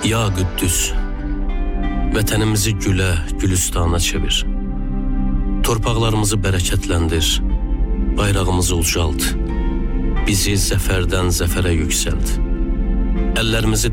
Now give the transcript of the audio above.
Ya Qüddüs, vətənimizi gülə, gülüstana çevir. Torpaqlarımızı bərəkətləndir, bayrağımızı ucalt. Bizi zəfərdən zəfərə yüksəlt. Əllərimizi